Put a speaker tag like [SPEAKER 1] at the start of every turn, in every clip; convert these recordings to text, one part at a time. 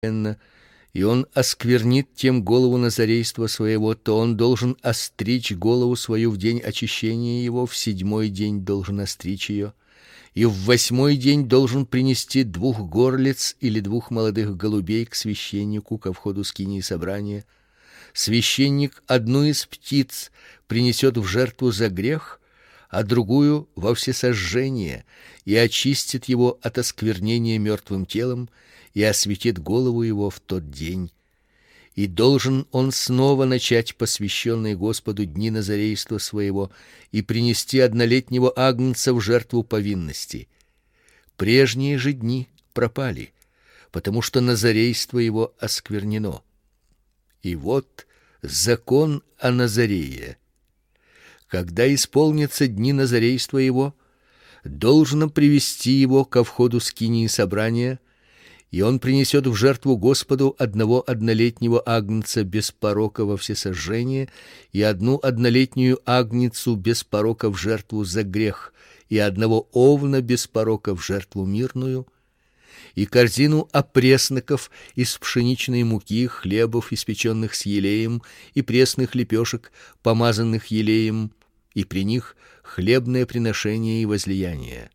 [SPEAKER 1] и он осквернит тем голову назарейства своего, то он должен остричь голову свою в день очищения его, в 7-й день должен остричь ее, и в 8-й день должен принести 2 горлиц или 2 молодых голубей к священнику ко входу скинии собрания. Священник одну из птиц принесет в жертву за грех, а другую во всесожжение, и очистит его от осквернения мертвым телом, и осветит голову его в тот день. И должен он снова начать посвященные Господу дни назарейства своего и принести 1-летнего агнца в жертву повинности. Прежние же дни пропали, потому что назарейство его осквернено. И вот закон о Назарее. Когда исполнятся дни назарейства его, должно привести его ко входу скинии собрания, и он принесет в жертву Господу 1-летнего агнца без порока во всесожжение и 1-летнюю агнецу без порока в жертву за грех и 1 овна без порока в жертву мирную, и корзину опресноков из пшеничной муки, хлебов, испеченных с елеем, и пресных лепешек, помазанных елеем, и при них хлебное приношение и возлияние.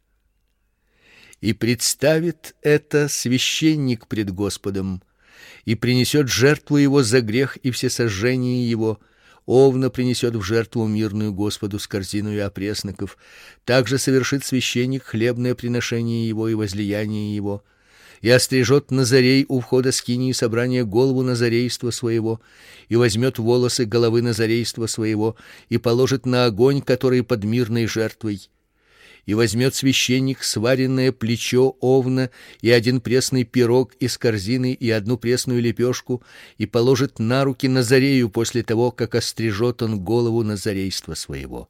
[SPEAKER 1] И представит это священник пред Господом, и принесет жертву его за грех и всесожжение его, овна принесет в жертву мирную Господу с корзиной опресноков, также совершит священник хлебное приношение его и возлияние его, и острижет Назарей у входа скинии собрания голову назарейства своего, и возьмет волосы головы назарейства своего, и положит на огонь, который под мирной жертвой. И возьмет священник сваренное плечо овна и 1 пресный пирог из корзины и 1 пресную лепешку, и положит на руки Назарею после того, как острижет он голову назарейства своего.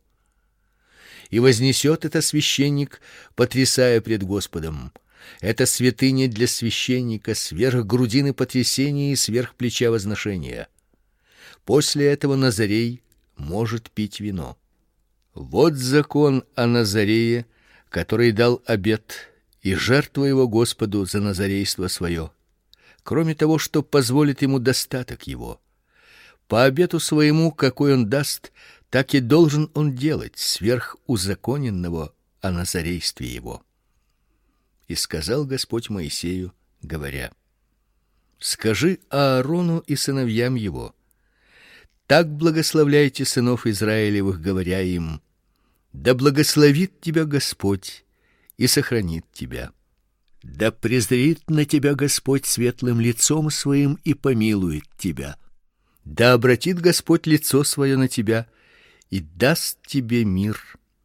[SPEAKER 1] И вознесет это священник, потрясая пред Господом. Это святыня для священника, сверх грудины потрясения и сверх плеча возношения. После этого Назарей может пить вино. Вот закон о Назарее, который дал обет, и жертва его Господу за назарейство свое, кроме того, что позволит ему достаток его. По обету своему, какой он даст, так и должен он делать сверх узаконенного о назарействе его. И сказал Господь Моисею, говоря: скажи Аарону и сыновьям его: так благословляйте сынов Израилевых, говоря им: да благословит тебя Господь и сохранит тебя. Да презрит на тебя Господь светлым лицом своим и помилует тебя. Да обратит Господь лицо свое на тебя и даст тебе мир.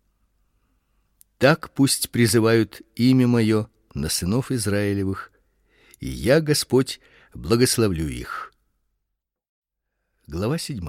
[SPEAKER 1] Так пусть призывают имя мое на сынов Израилевых, и я, Господь, благословлю их. Глава 7.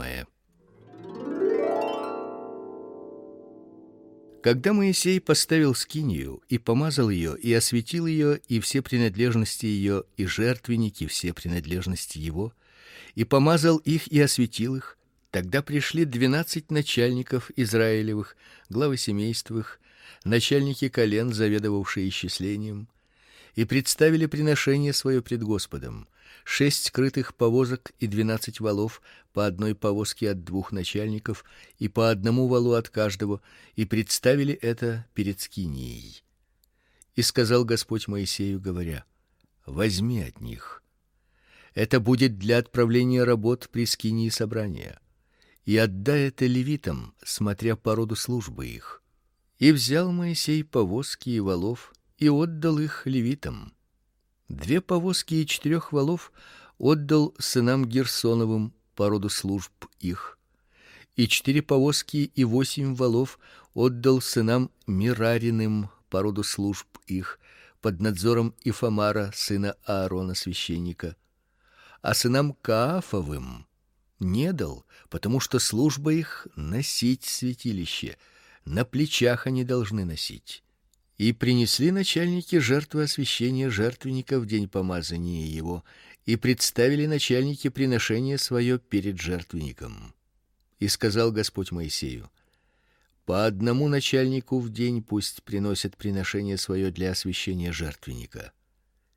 [SPEAKER 1] Когда Моисей поставил скинию и помазал ее, и осветил ее, и все принадлежности ее, и жертвенники, все принадлежности его, и помазал их и осветил их, тогда пришли 12 начальников Израилевых, главы семейств их, начальники колен, заведовавшие исчислением, и представили приношение свое пред Господом: 6 крытых повозок и 12 волов, по 1 повозке от 2 начальников и по 1 волу от каждого, и представили это перед скинией. И сказал Господь Моисею, говоря: возьми от них. Это будет для отправления работ при скинии собрания, и отдай это левитам, смотря по роду службы их. И взял Моисей повозки и волов и отдал их левитам. 2 повозки и 4 волов отдал сынам Герсоновым по роду служб их, и 4 повозки и 8 волов отдал сынам Мирариным по роду служб их, под надзором Ифамара, сына Аарона священника, а сынам Каафовым не дал, потому что служба их носить святилище, на плечах они должны носить. И принесли начальники жертвы освящения жертвенника в день помазания его, и представили начальники приношение свое перед жертвенником. И сказал Господь Моисею: по 1 начальнику в день пусть приносят приношение свое для освящения жертвенника.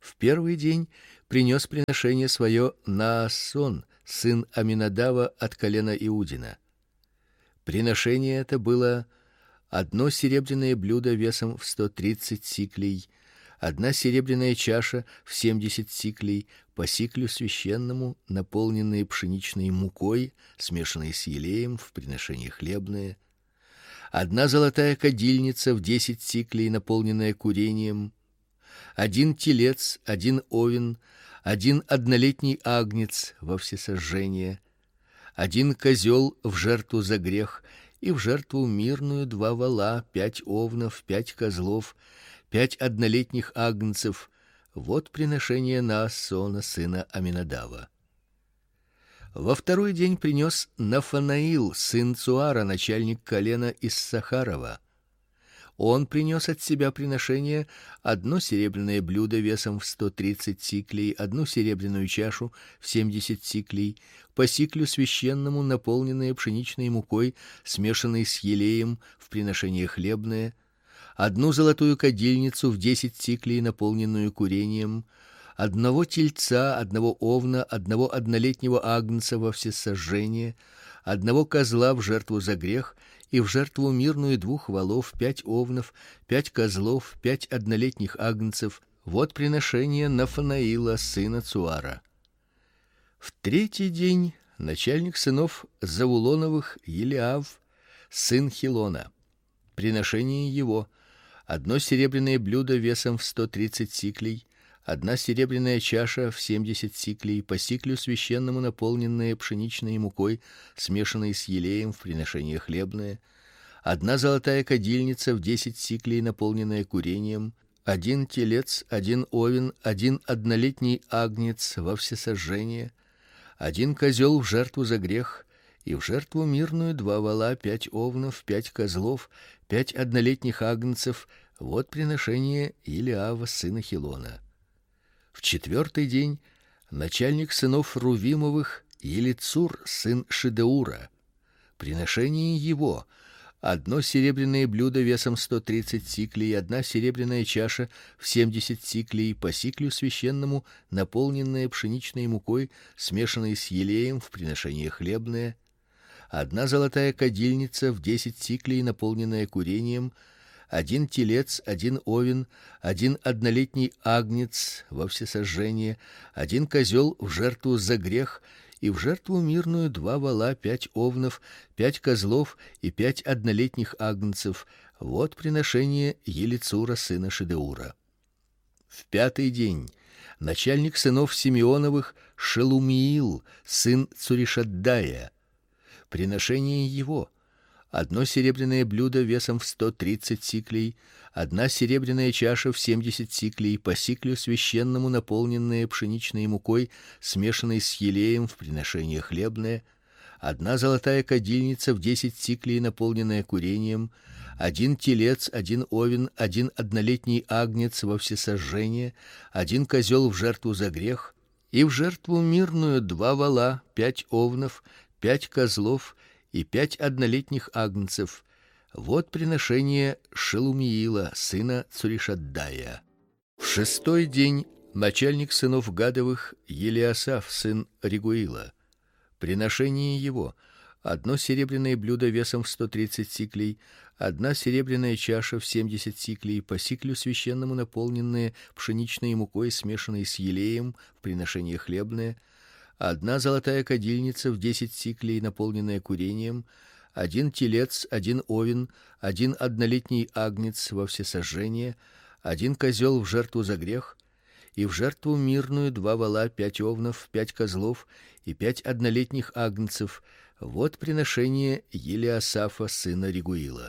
[SPEAKER 1] В первый день принес приношение свое Наасон, сын Аминадава от колена Иудина. Приношение это было одно серебряное блюдо весом в 130 сиклей, одна серебряная чаша в 70 сиклей, по сиклю священному, наполненные пшеничной мукой, смешанной с елеем в приношение хлебное, одна золотая кадильница в 10 сиклей, наполненная курением, один телец, один овен, один однолетний агнец во всесожжение, один козел в жертву за грех и в жертву мирную 2 вола, 5 овнов, 5 козлов, 5 однолетних агнцев. Вот приношение Наасона сына Аминадава. Во второй день принес Нафанаил сын Цуара, начальник колена Иссахарова. Он принес от себя приношение: одно серебряное блюдо весом в 130 сиклей, одну серебряную чашу в 70 сиклей, по сиклю священному, наполненное пшеничной мукой, смешанной с елеем в приношение хлебное, одну золотую кадильницу в 10 сиклей, наполненную курением, одного тельца, одного овна, одного однолетнего агнца во всесожжение, одного козла в жертву за грех и в жертву мирную 2 волов, 5 овнов, 5 козлов, 5 однолетних агнцев. Вот приношение Нафанаила сына Цуара. В третий день начальник сынов Завулоновых Елиав сын Хилона. Приношение его: одно серебряное блюдо весом в 130 сиклей, одна серебряная чаша в 70 сиклей, по сиклю священному, наполненная пшеничной мукой, смешанной с елеем в приношение хлебное, одна золотая кадильница в 10 сиклей, наполненная курением, один телец, один овен, один однолетний агнец во всесожжение, один козел в жертву за грех и в жертву мирную 2 вола, 5 овнов, 5 козлов, 5 однолетних агнцев. Вот приношение Илиава сына Хилона. В четвертый день начальник сынов Рувимовых Елицур сын Шедеура. Приношение его: одно серебряное блюдо весом 130 сиклей, одна серебряная чаша в 70 сиклей, по сиклю священному, наполненная пшеничной мукой, смешанной с елеем в приношение хлебное, одна золотая кадильница в 10 сиклей, наполненная курением, один телец, один овен, один однолетний агнец во всесожжение, один козел в жертву за грех и в жертву мирную 2 вола, 5 овнов, 5 козлов и 5 однолетних агнцев. Вот приношение Елицура сына Шедеура. В пятый день начальник сынов Симеоновых Шелумиил сын Цуришаддая. Приношение его: одно серебряное блюдо весом в 130 сиклей, одна серебряная чаша в 70 сиклей, по сиклю священному, наполненная пшеничной мукой, смешанной с елеем в приношение хлебное, одна золотая кадильница в 10 сиклей, наполненная курением, один телец, один овен, один однолетний агнец во всесожжение, один козел в жертву за грех и в жертву мирную 2 вола, 5 овнов, 5 козлов и 5 однолетних агнцев. Вот приношение Шелумиила сына Цуришаддая. В шестой день начальник сынов Гадовых Елиасаф сын Регуила. Приношение его: одно серебряное блюдо весом в 130 сиклей, одна серебряная чаша в 70 сиклей, по сиклю священному, наполненная пшеничной мукой, смешанной с елеем в приношение хлебное, одна золотая кадильница в 10 сиклей, наполненная курением, один телец, один овен, один однолетний агнец во всесожжение, один козел в жертву за грех и в жертву мирную 2 вола, 5 овнов, 5 козлов и 5 однолетних агнцев. Вот приношение Елиасафа сына Регуила.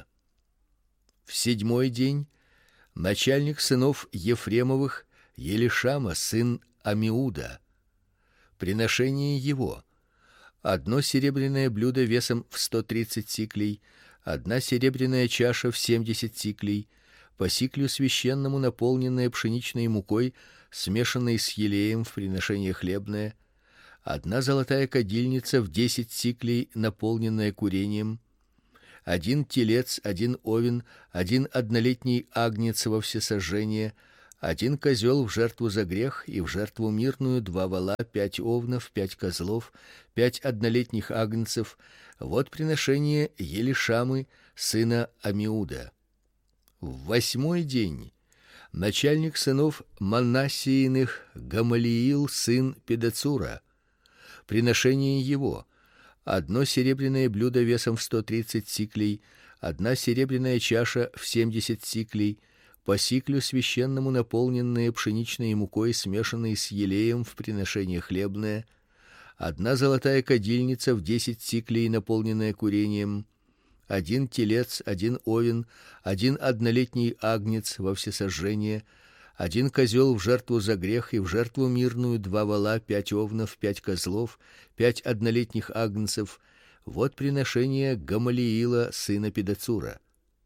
[SPEAKER 1] В седьмой день начальник сынов Ефремовых Елишама сын Амиуда. Приношение его: одно серебряное блюдо весом в 130 сиклей, одна серебряная чаша в 70 сиклей, по сиклю священному, наполненная пшеничной мукой, смешанной с елеем в приношение хлебное, одна золотая кадильница в 10 сиклей, наполненная курением, один телец, один овен, один однолетний агнец во всесожжение, один козел в жертву за грех, и в жертву мирную 2 вола, 5 овнов, 5 козлов, 5 однолетних агнцев. Вот приношение Елишамы, сына Амиуда. В 8-й день начальник сынов Манассииных Гамалиил, сын Педацура. Приношение его: одно серебряное блюдо весом в 130 сиклей, одна серебряная чаша в 70 сиклей, по сиклю священному наполненные пшеничной мукой, смешанной с елеем в приношение хлебное, одна золотая кадильница в 10 сиклей, наполненная курением, один телец, один овен, один однолетний агнец во всесожжение, один козел в жертву за грех, и в жертву мирную 2 вола, 5 овнов, 5 козлов, 5 однолетних агнцев. Вот приношение Гамалиила, сына Педацура.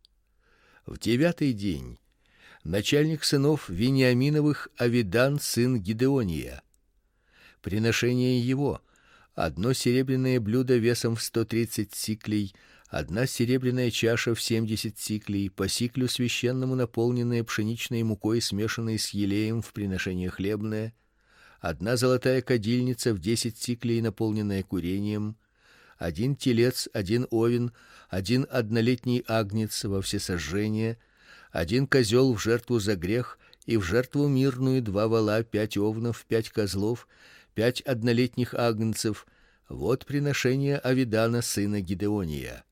[SPEAKER 1] В 9-й день начальник сынов Вениаминовых Авидан, сын Гидеония. Приношение его: одно серебряное блюдо весом в 130 сиклей, одна серебряная чаша в 70 сиклей, по сиклю священному наполненная пшеничной мукой, смешанной с елеем в приношение хлебное, одна золотая кадильница в 10 сиклей, наполненная курением, один телец, один овен, один однолетний агнец во всесожжение, один козел в жертву за грех, и в жертву мирную 2 вола, 5 овнов, 5 козлов, 5 однолетних агнцев. Вот приношение Авидана, сына Гидеония.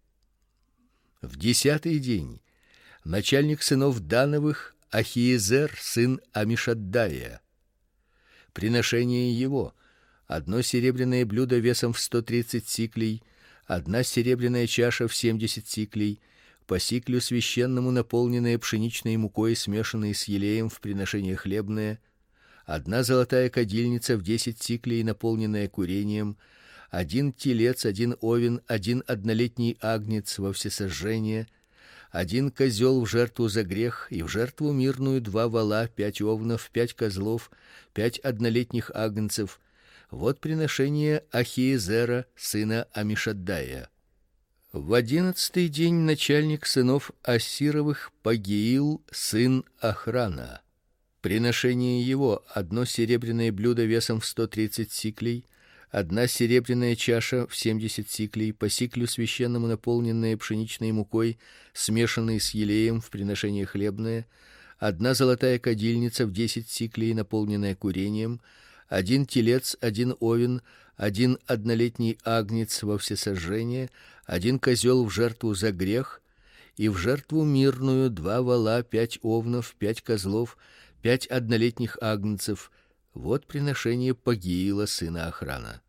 [SPEAKER 1] В 10-й день начальник сынов Дановых Ахиезер, сын Амишаддая. Приношение его: одно серебряное блюдо весом в 130 сиклей, одна серебряная чаша в 70 сиклей, по сиклю священному наполненная пшеничной мукой, смешанной с елеем в приношение хлебное, одна золотая кадильница в 10 сиклей, наполненная курением, один телец, один овен, один однолетний агнец во всесожжение, один козел в жертву за грех, и в жертву мирную 2 вола, 5 овнов, 5 козлов, 5 однолетних агнцев. Вот приношение Ахиезера, сына Амишаддая. В 11-й день начальник сынов Ассировых Пагиил, сын Охрана. Приношение его: одно серебряное блюдо весом в 130 сиклей, одна серебряная чаша в 70 сиклей, по сиклю священному наполненная пшеничной мукой, смешанной с елеем в приношение хлебное, одна золотая кадильница в 10 сиклей, наполненная курением, один телец, один овен, один однолетний агнец во всесожжение, один козел в жертву за грех, и в жертву мирную 2 вола, 5 овнов, 5 козлов, 5 однолетних агнцев. Вот приношение Пагиила, сына Охрана.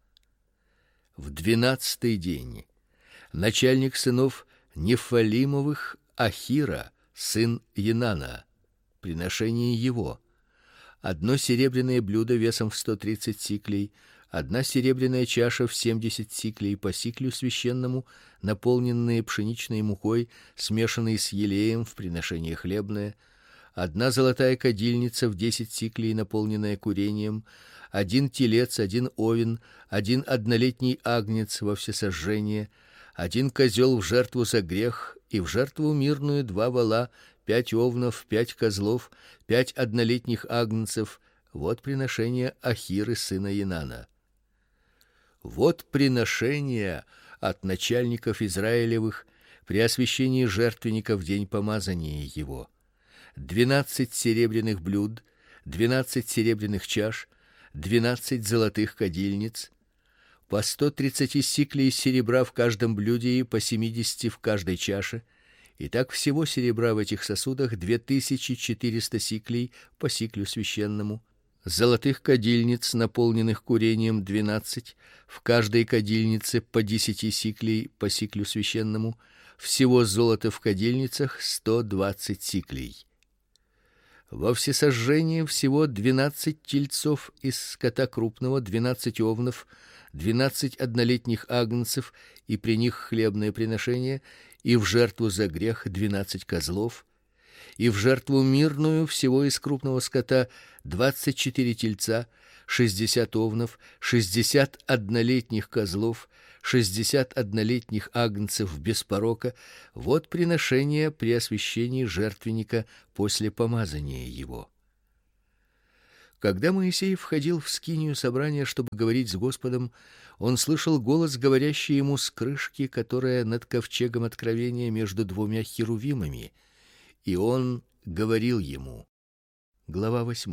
[SPEAKER 1] В 12-й день начальник сынов Нефалимовых Ахира, сын Енана. Приношение его: одно серебряное блюдо весом в 130 сиклей, одна серебряная чаша в 70 сиклей, по сиклю священному, наполненные пшеничной мукой, смешанной с елеем в приношение хлебное, одна золотая кадильница в 10 сиклей, наполненная курением, один телец, один овен, один однолетний агнец во всесожжение, один козел в жертву за грех, и в жертву мирную 2 вола, 5 овнов, 5 козлов, 5 однолетних агнцев. Вот приношение Ахиры, сына Енана. Вот приношение от начальников Израилевых при освящении жертвенника в день помазания его: 12 серебряных блюд, 12 серебряных чаш, 12 золотых кадильниц, по 130 сиклей серебра в каждом блюде и по 70 в каждой чаше. Итак, всего серебра в этих сосудах 2400 сиклей по сиклю священному, золотых кадильниц, наполненных курением, 12, в каждой кадильнице по 10 сиклей по сиклю священному, всего золота в кадильницах 120 сиклей. Во всесожжение всего 12 тельцов из скота крупного, 12 овнов, 12 однолетних агнцев, и при них хлебное приношение, и в жертву за грех 12 козлов, и в жертву мирную всего из крупного скота 24 тельца, 60 овнов, 60 однолетних козлов, 60 однолетних агнцев без порока. Вот приношение при освящении жертвенника после помазания его. Когда Моисей входил в скинию собрания, чтобы говорить с Господом, он слышал голос, говорящий ему с крышки, которая над ковчегом откровения между двумя херувимами, и он говорил ему. Глава 8.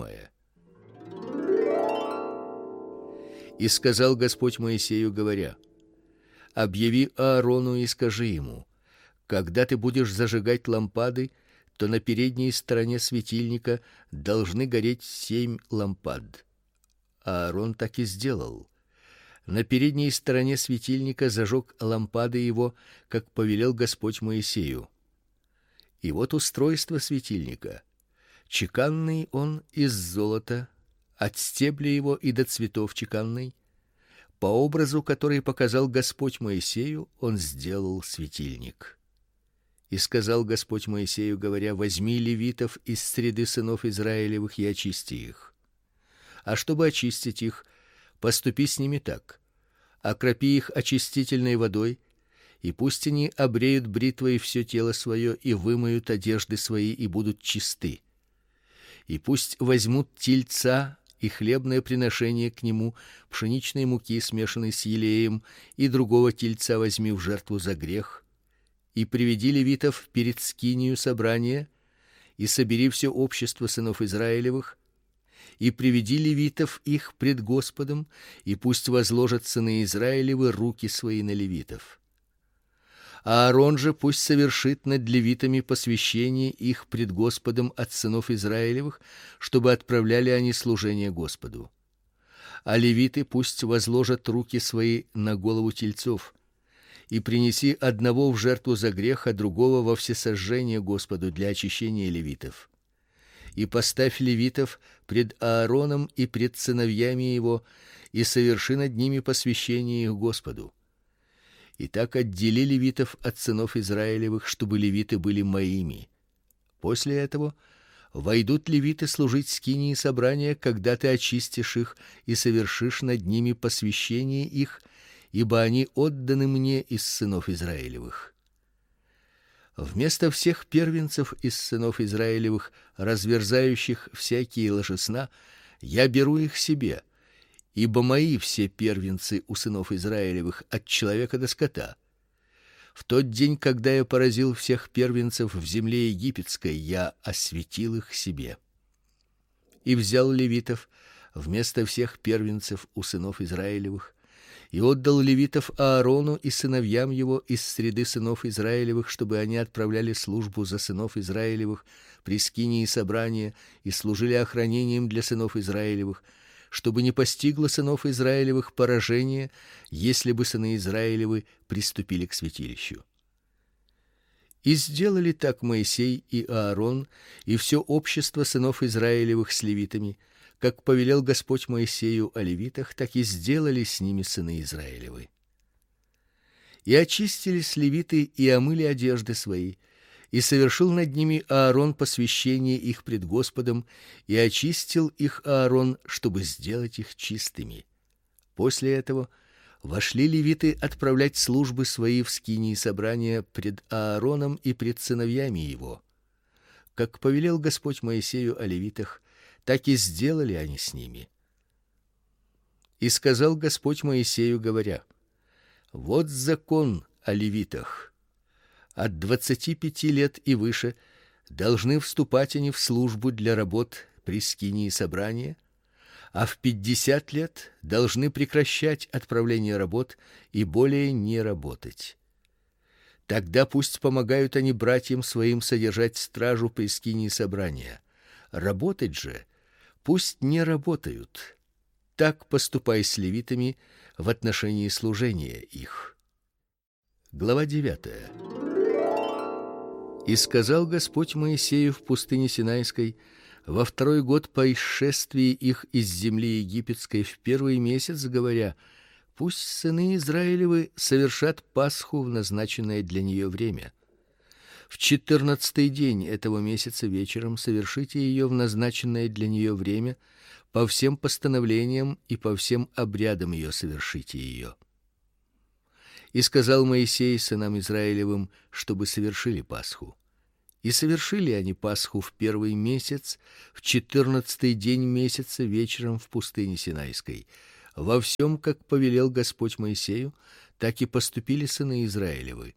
[SPEAKER 1] И сказал Господь Моисею, говоря: объяви Аарону и скажи ему: когда ты будешь зажигать лампады, то на передней стороне светильника должны гореть 7 лампад. Аарон так и сделал. На передней стороне светильника зажег лампады его, как повелел Господь Моисею. И вот устройство светильника. Чеканный он из золота, от стебля его и до цветов чеканный. По образу, который показал Господь Моисею, он сделал светильник. И сказал Господь Моисею, говоря: возьми левитов из среды сынов Израилевых и очисти их. А чтобы очистить их, поступи с ними так: окропи их очистительной водой, и пусть они обреют бритвой все тело свое и вымоют одежды свои и будут чисты. И пусть возьмут тельца и хлебное приношение к нему, пшеничной муки, смешанной с елеем, и другого тельца возьми в жертву за грех, и приведи левитов перед скинию собрания, и собери все общество сынов Израилевых, и приведи левитов их пред Господом, и пусть возложат сыны Израилевы руки свои на левитов. А Аарон же пусть совершит над левитами посвящение их пред Господом от сынов Израилевых, чтобы отправляли они служение Господу. А левиты пусть возложат руки свои на голову тельцов, и принеси одного в жертву за грех, а другого во всесожжение Господу для очищения левитов. И поставь левитов пред Аароном и пред сыновьями его, и соверши над ними посвящение их Господу. И так отдели левитов от сынов Израилевых, чтобы левиты были моими. После этого войдут левиты служить скинии собрания, когда ты очистишь их и совершишь над ними посвящение их, ибо они отданы мне из сынов Израилевых. Вместо всех первенцев из сынов Израилевых, разверзающих всякие ложесна, я беру их себе, ибо мои все первенцы у сынов Израилевых от человека до скота. В тот день, когда я поразил всех первенцев в земле египетской, я осветил их себе. И взял левитов вместо всех первенцев у сынов Израилевых, и отдал левитов Аарону и сыновьям его из среды сынов Израилевых, чтобы они отправляли службу за сынов Израилевых при скинии собрания и служили охранением для сынов Израилевых, чтобы не постигло сынов Израилевых поражение, если бы сыны Израилевы приступили к святилищу. И сделали так Моисей и Аарон и все общество сынов Израилевых с левитами, как повелел Господь Моисею о левитах, так и сделали с ними сыны Израилевы. И очистились левиты и омыли одежды свои, и совершил над ними Аарон посвящение их пред Господом, и очистил их Аарон, чтобы сделать их чистыми. После этого вошли левиты отправлять службы свои в скинии собрания пред Аароном и пред сыновьями его. Как повелел Господь Моисею о левитах, так и сделали они с ними. И сказал Господь Моисею, говоря: вот закон о левитах. От 25 лет и выше должны вступать они в службу для работ при скинии собрания, а в 50 лет должны прекращать отправление работ и более не работать. Тогда пусть помогают они братьям своим содержать стражу при скинии собрания. Работать же пусть не работают. Так поступай с левитами в отношении служения их. Глава 9. И сказал Господь Моисею в пустыне Синайской во 2-й год по исшествии их из земли египетской в 1-й месяц, говоря: пусть сыны Израилевы совершат Пасху в назначенное для нее время. В 14-й день этого месяца вечером совершите ее в назначенное для нее время, по всем постановлениям и по всем обрядам ее совершите ее. И сказал Моисей сынам Израилевым, чтобы совершили Пасху. И совершили они Пасху в первый месяц, в 14-й день месяца вечером в пустыне Синайской. Во всем, как повелел Господь Моисею, так и поступили сыны Израилевы.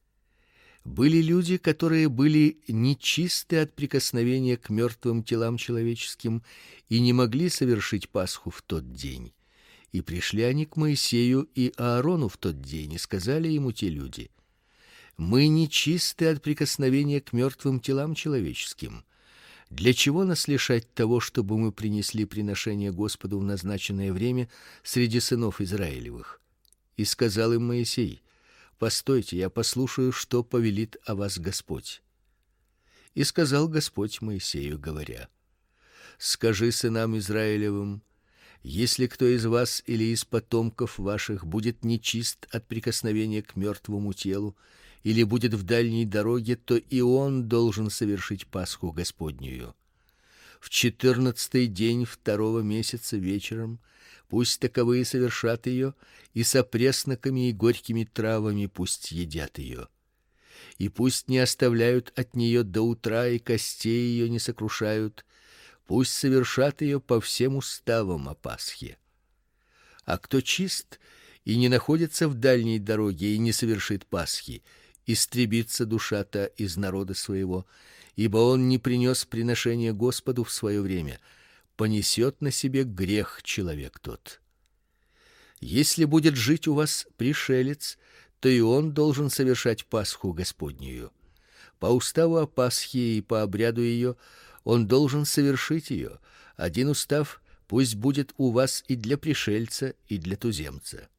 [SPEAKER 1] Были люди, которые были нечисты от прикосновения к мертвым телам человеческим и не могли совершить Пасху в тот день. И пришли они к Моисею и Аарону в тот день и сказали ему те люди: мы нечисты от прикосновения к мертвым телам человеческим. Для чего нас лишать того, чтобы мы принесли приношение Господу в назначенное время среди сынов Израилевых? И сказал им Моисей: постойте, я послушаю, что повелит о вас Господь. И сказал Господь Моисею, говоря: скажи сынам Израилевым: если кто из вас или из потомков ваших будет нечист от прикосновения к мертвому телу или будет в дальней дороге, то и он должен совершить Пасху Господнюю. В 14-й день 2-го месяца вечером пусть таковые совершат ее, и с опресноками и горькими травами пусть едят ее. И пусть не оставляют от нее до утра, и костей ее не сокрушают, пусть совершат ее по всем уставам о Пасхе. А кто чист и не находится в дальней дороге и не совершит Пасхи, истребится душа-то из народа своего, ибо он не принес приношения Господу в свое время, понесет на себе грех человек тот. Если будет жить у вас пришелец, то и он должен совершать Пасху Господнюю. По уставу о Пасхе и по обряду ее он должен совершить ее. Один устав пусть будет у вас и для пришельца, и для туземца.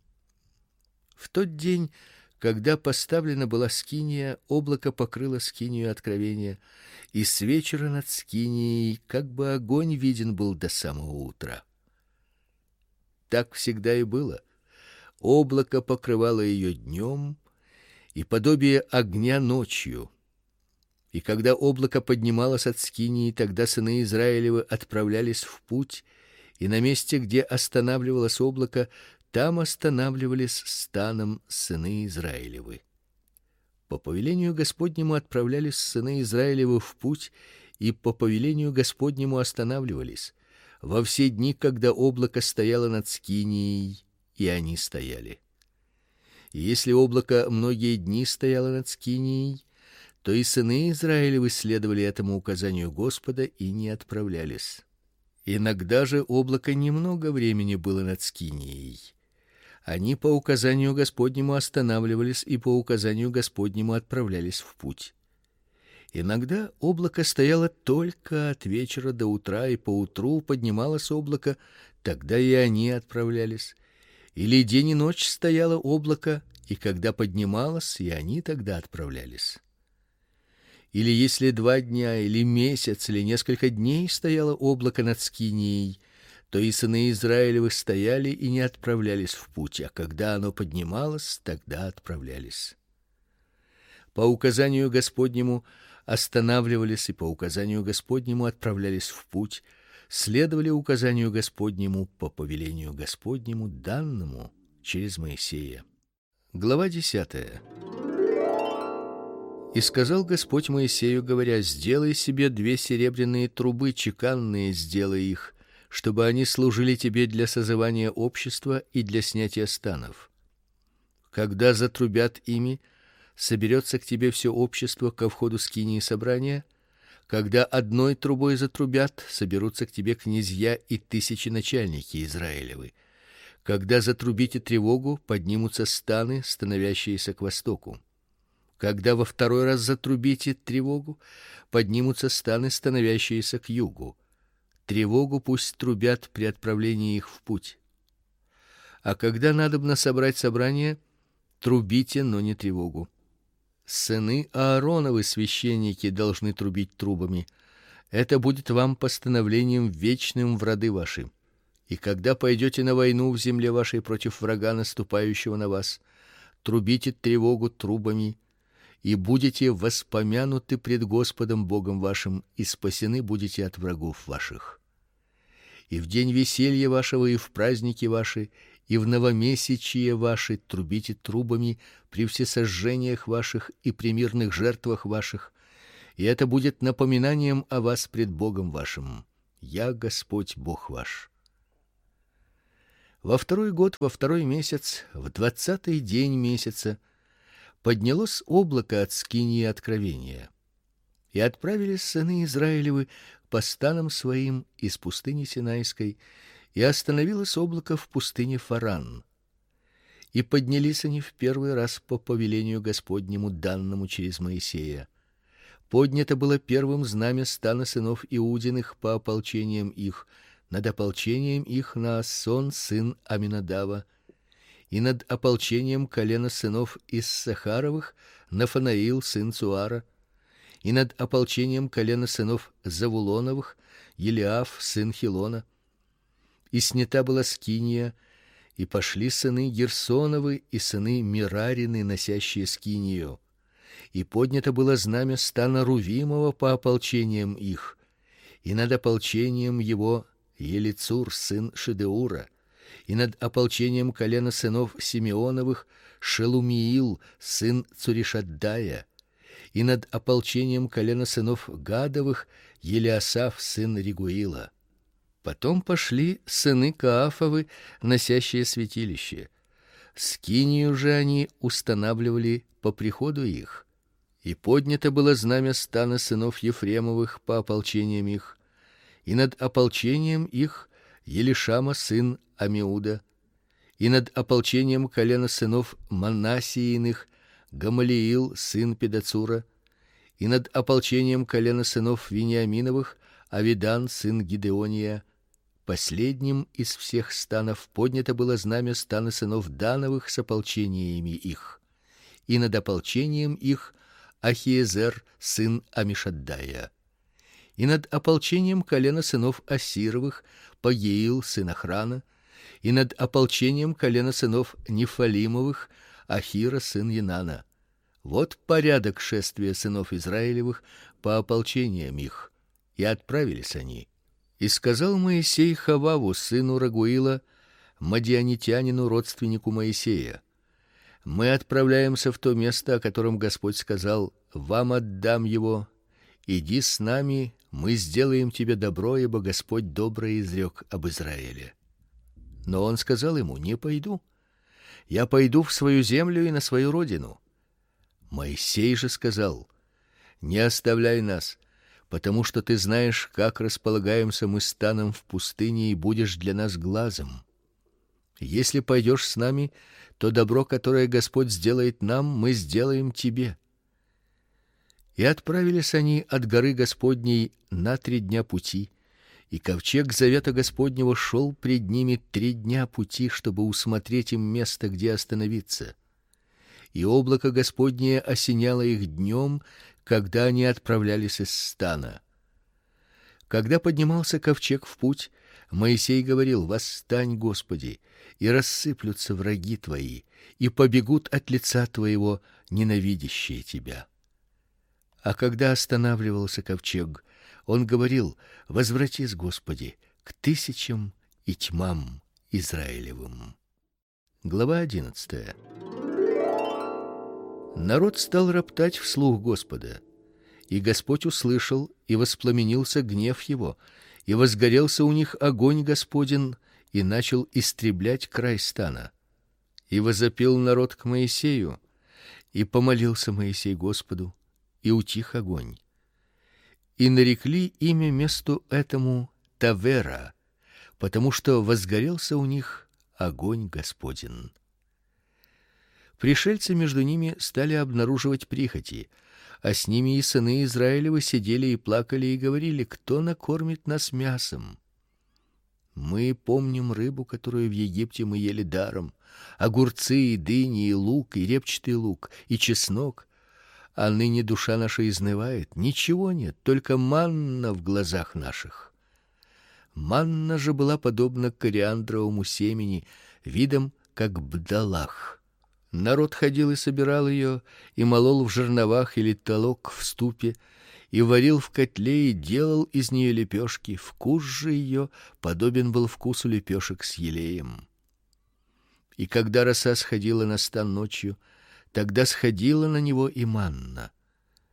[SPEAKER 1] В тот день, когда поставлена была скиния, облако покрыло скинию откровения, и с вечера над скинией как бы огонь виден был до самого утра. Так всегда и было. Облако покрывало ее днем, и подобие огня ночью. И когда облако поднималось от скинии, тогда сыны Израилевы отправлялись в путь, и на месте, где останавливалось облако, там останавливались станом сыны Израилевы. По повелению Господнему отправлялись сыны Израилевы в путь, и по повелению Господнему останавливались во все дни, когда облако стояло над скинией, и они стояли. И если облако многие дни стояло над скинией, то и сыны Израилевы следовали этому указанию Господа и не отправлялись. Иногда же облако немного времени было над скинией. Они по указанию Господнему останавливались и по указанию Господнему отправлялись в путь. Иногда облако стояло только от вечера до утра, и поутру поднималось облако, тогда и они отправлялись. Или день и ночь стояло облако, и когда поднималось, и они тогда отправлялись. Или если 2 дня, или месяц, или несколько дней стояло облако над скинией, то и сыны Израилевы стояли и не отправлялись в путь, а когда оно поднималось, тогда отправлялись. По указанию Господнему останавливались и по указанию Господнему отправлялись в путь, следовали указанию Господнему по повелению Господнему, данному через Моисея. Глава 10. И сказал Господь Моисею, говоря: сделай себе 2 серебряные трубы, чеканные сделай их, чтобы они служили тебе для созывания общества и для снятия станов. Когда затрубят ими, соберется к тебе все общество ко входу скинии собрания. Когда одной трубой затрубят, соберутся к тебе князья и тысяченачальники Израилевы. Когда затрубите тревогу, поднимутся станы, становящиеся к востоку. Когда во 2-й раз затрубите тревогу, поднимутся станы, становящиеся к югу. Тревогу пусть трубят при отправлении их в путь. А когда надобно собрать собрание, трубите, но не тревогу. Сыны Аароновы, священники, должны трубить трубами. Это будет вам постановлением вечным в роды ваши. И когда пойдете на войну в земле вашей против врага, наступающего на вас, трубите тревогу трубами, и будете воспомянуты пред Господом Богом вашим, и спасены будете от врагов ваших. И в день веселья вашего, и в праздники ваши, и в новомесячие ваши трубите трубами при всесожжениях ваших и при мирных жертвах ваших, и это будет напоминанием о вас пред Богом вашим. Я Господь Бог ваш. Во второй год, во второй месяц, в 20-й день месяца поднялось облако от скинии откровения. И отправились сыны Израилевы по станам своим из пустыни Синайской, и остановилось облако в пустыне Фаран. И поднялись они в первый раз по повелению Господнему, данному через Моисея. Поднято было первым знамя стана сынов Иудиных по ополчениям их, над ополчением их Наасон сын Аминадава, и над ополчением колена сынов Иссахаровых Нафанаил сын Цуара, и над ополчением колена сынов Завулоновых Елиаф сын Хилона. И снята была скиния, и пошли сыны Герсоновы и сыны Мерарины, носящие скинию. И поднято было знамя стана Рувимова по ополчениям их, и над ополчением его Елицур сын Шедеура, и над ополчением колена сынов Симеоновых Шелумиил сын Цуришаддая, и над ополчением колена сынов Гадовых Елиасаф сын Ригуила. Потом пошли сыны Каафовы, носящие святилище. Скинию же они устанавливали по приходу их. И поднято было знамя стана сынов Ефремовых по ополчениям их, и над ополчением их Елишама сын Амиуда, и над ополчением колена сынов Манассииных Гамалиил сын Педацура, и над ополчением колена сынов Вениаминовых Авидан сын Гидеония. Последним из всех станов поднято было знамя стана сынов Дановых с ополчениями их, и над ополчением их Ахиезер сын Амишаддая, и над ополчением колена сынов Асировых Пагиил сын Охрана, и над ополчением колена сынов Нефалимовых Ахира сын Енана. Вот порядок шествия сынов Израилевых по ополчениям их. И отправились они. И сказал Моисей Хававу сыну Рагуила, мадианитянину, родственнику Моисея: мы отправляемся в то место, о котором Господь сказал: вам отдам его. Иди с нами, мы сделаем тебе добро, ибо Господь доброе изрек об Израиле. Но он сказал ему: не пойду. Я пойду в свою землю и на свою родину. Моисей же сказал: не оставляй нас, потому что ты знаешь, как располагаемся мы станом в пустыне, и будешь для нас глазом. Если пойдешь с нами, то добро, которое Господь сделает нам, мы сделаем тебе. И отправились они от горы Господней на 3 дня пути, и ковчег завета Господнего шел пред ними 3 дня пути, чтобы усмотреть им место, где остановиться. И облако Господнее осеняло их днем, когда они отправлялись из стана. Когда поднимался ковчег в путь, Моисей говорил: восстань, Господи, и рассыплются враги твои, и побегут от лица твоего ненавидящие тебя. А когда останавливался ковчег, он говорил: возвратись, Господи, к тысячам и тьмам Израилевым. Глава 11. Народ стал роптать вслух Господа, и Господь услышал, и воспламенился гнев его, и возгорелся у них огонь Господень, и начал истреблять край стана. И возопил народ к Моисею, и помолился Моисей Господу, и утих огонь. И нарекли имя месту этому Тавера, потому что возгорелся у них огонь Господень. Пришельцы между ними стали обнаруживать прихоти, а с ними и сыны Израилевы сидели и плакали и говорили: кто накормит нас мясом? Мы помним рыбу, которую в Египте мы ели даром, огурцы и дыни и лук и репчатый лук и чеснок, а ныне душа наша изнывает, ничего нет, только манна в глазах наших. Манна же была подобна кориандровому семени, видом как бдалах. Народ ходил и собирал ее, и молол в жерновах или толок в ступе, и варил в котле, и делал из нее лепешки. Вкус же ее подобен был вкусу лепешек с елеем. И когда роса сходила на стан ночью, тогда сходила на него и манна.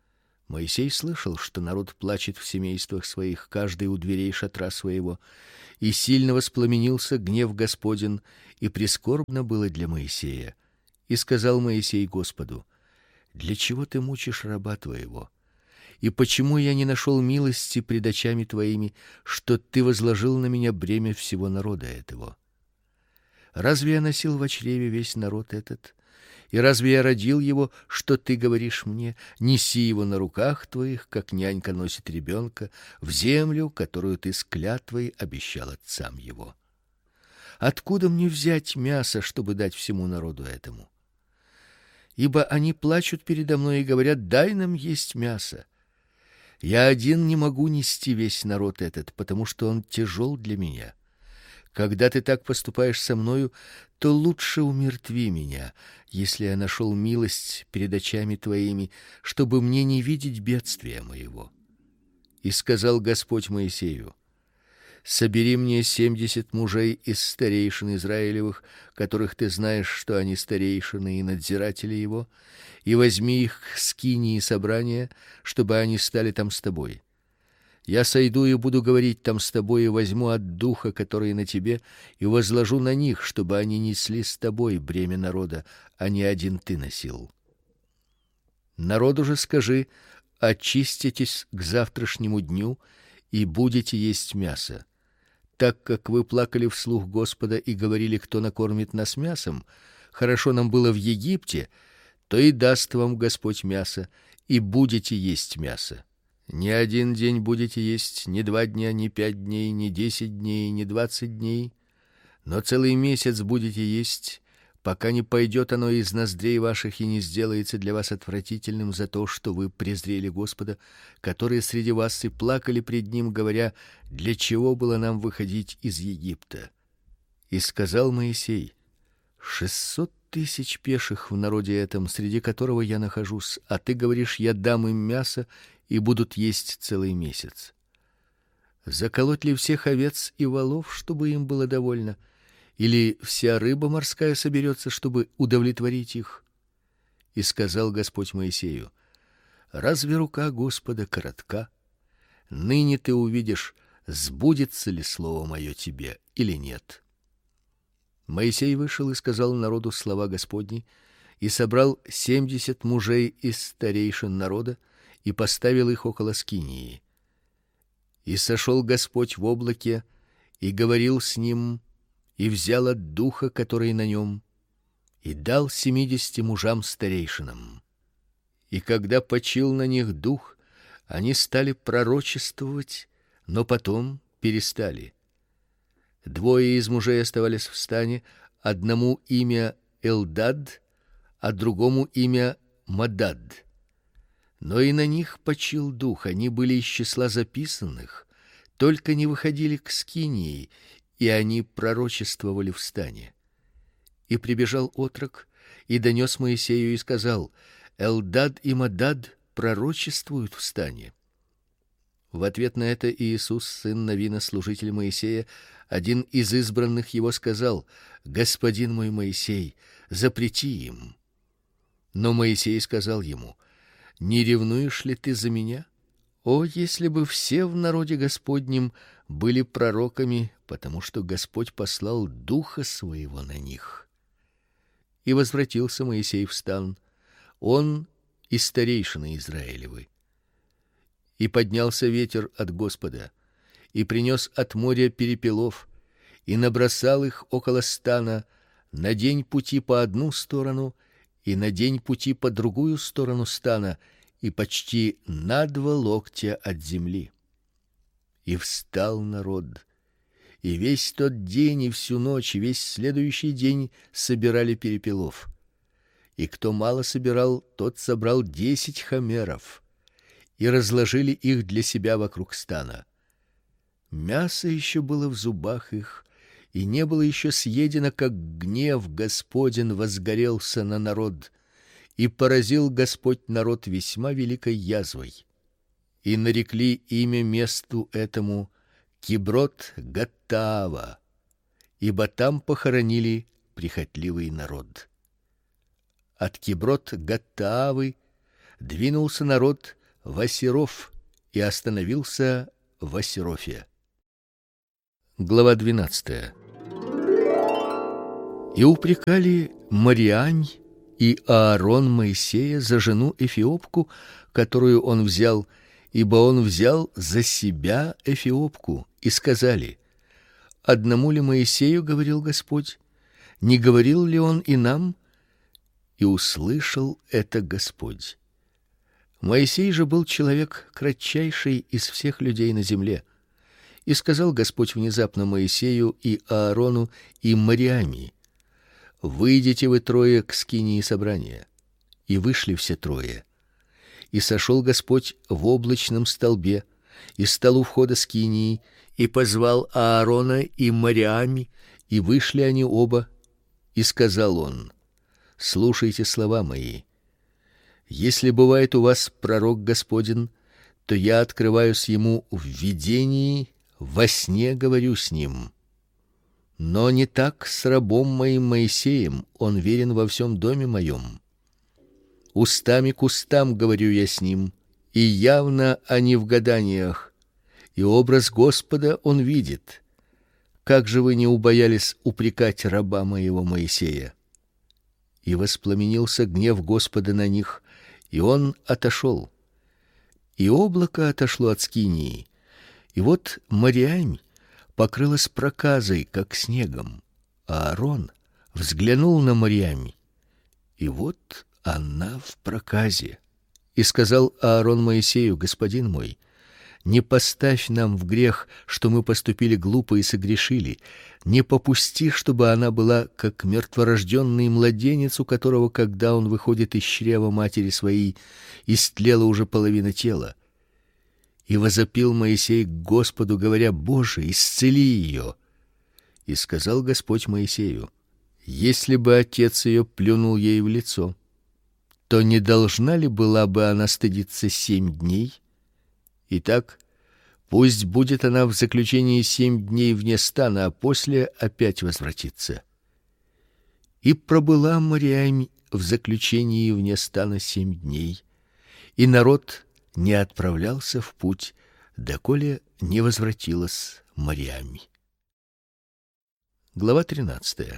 [SPEAKER 1] Моисей слышал, что народ плачет в семействах своих, каждый у дверей шатра своего, и сильно воспламенился гнев Господень, и прискорбно было для Моисея. И сказал Моисей Господу: для чего ты мучишь раба твоего? И почему я не нашел милости пред очами твоими, что ты возложил на меня бремя всего народа этого? Разве я носил во чреве весь народ этот? И разве я родил его, что ты говоришь мне: неси его на руках твоих, как нянька носит ребенка, в землю, которую ты с клятвой обещал отцам его? Откуда мне взять мясо, чтобы дать всему народу этому? Ибо они плачут передо мной и говорят: дай нам есть мясо. Я один не могу нести весь народ этот, потому что он тяжел для меня. Когда ты так поступаешь со мною, то лучше умертви меня, если я нашел милость перед очами твоими, чтобы мне не видеть бедствия моего. И сказал Господь Моисею: собери мне 70 мужей из старейшин Израилевых, которых ты знаешь, что они старейшины и надзиратели его, и возьми их к скинии собрания, чтобы они стали там с тобой. Я сойду и буду говорить там с тобой, и возьму от духа, который на тебе, и возложу на них, чтобы они несли с тобой бремя народа, а не один ты носил. Народу же скажи: очиститесь к завтрашнему дню и будете есть мясо. Так как вы плакали вслух Господа и говорили: кто накормит нас мясом? Хорошо нам было в Египте, то и даст вам Господь мясо, и будете есть мясо. Не один день будете есть, не 2 дня, не 5 дней, не 10 дней, не 20 дней, но целый месяц будете есть, пока не пойдет оно из ноздрей ваших и не сделается для вас отвратительным за то, что вы презрели Господа, который среди вас и плакали пред ним, говоря: для чего было нам выходить из Египта? И сказал Моисей: 600 тысяч пеших в народе этом, среди которого я нахожусь, а ты говоришь: я дам им мясо, и будут есть целый месяц. Заколоть ли всех овец и волов, чтобы им было довольно, или вся рыба морская соберется, чтобы удовлетворить их? И сказал Господь Моисею: разве рука Господа коротка? Ныне ты увидишь, сбудется ли слово мое тебе или нет. Моисей вышел и сказал народу слова Господни, и собрал 70 мужей из старейшин народа, и поставил их около скинии. И сошел Господь в облаке, и говорил с ним, и взял от духа, который на нем, и дал 70 мужам старейшинам. И когда почил на них дух, они стали пророчествовать, но потом перестали. 2 из мужей оставались в стане, одному имя Элдад, а другому имя Мадад. Но и на них почил дух, они были из числа записанных, только не выходили к скинии, и они пророчествовали в стане. И прибежал отрок и донес Моисею и сказал: Элдад и Мадад пророчествуют в стане. В ответ на это Иисус, сын Навина, служитель Моисея, один из избранных его, сказал: господин мой Моисей, запрети им. Но Моисей сказал ему: не ревнуешь ли ты за меня? О, если бы все в народе Господнем были пророками, потому что Господь послал духа своего на них. И возвратился Моисей в стан, он и старейшины Израилевы. И поднялся ветер от Господа, и принес от моря перепелов, и набросал их около стана на день пути по одну сторону, и на день пути по другую сторону стана, и почти на 2 локтя от земли. И встал народ, и весь тот день и всю ночь, и весь следующий день собирали перепелов. И кто мало собирал, тот собрал 10 хомеров, и разложили их для себя вокруг стана. Мясо еще было в зубах их, и не было еще съедено, как гнев Господень возгорелся на народ, и поразил Господь народ весьма великой язвой. И нарекли имя месту этому Киброт-Гаттаава, ибо там похоронили прихотливый народ. От Киброт-Гаттаавы двинулся народ в Осиров и остановился в Осирофе. Глава 12. И упрекали Мариам и Аарон Моисея за жену эфиопку, которую он взял, ибо он взял за себя эфиопку, и сказали: одному ли Моисею говорил Господь? Не говорил ли он и нам? И услышал это Господь. Моисей же был человек кратчайший из всех людей на земле. И сказал Господь внезапно Моисею и Аарону и Мариаме: выйдите вы трое к скинии собрания. И вышли все трое. И сошел Господь в облачном столбе, и стал у входа скинии, и позвал Аарона и Мариаме, и вышли они оба, и сказал он: слушайте слова мои. Если бывает у вас пророк Господень, то я открываюсь ему в видении, во сне говорю с ним. Но не так с рабом моим Моисеем, он верен во всем доме моем. Устами к устам говорю я с ним, и явно, а не в гаданиях, и образ Господа он видит. Как же вы не убоялись упрекать раба моего Моисея? И воспламенился гнев Господа на них, и он отошел. И облако отошло от скинии, и вот Мариам покрылась проказой, как снегом. А Аарон взглянул на Мариам, и вот она в проказе. И сказал Аарон Моисею: господин мой, не поставь нам в грех, что мы поступили глупо и согрешили. Не попусти, чтобы она была как мертворожденный младенец, у которого, когда он выходит из чрева матери своей, истлела уже половина тела. И возопил Моисей к Господу, говоря: Боже, исцели ее. И сказал Господь Моисею: если бы отец ее плюнул ей в лицо, то не должна ли была бы она стыдиться 7 дней? Итак, пусть будет она в заключении 7 дней вне стана, а после опять возвратится. И пробыла Мариам в заключении вне стана 7 дней, и народ не отправлялся в путь, доколе не возвратилась Мариам. Глава 13.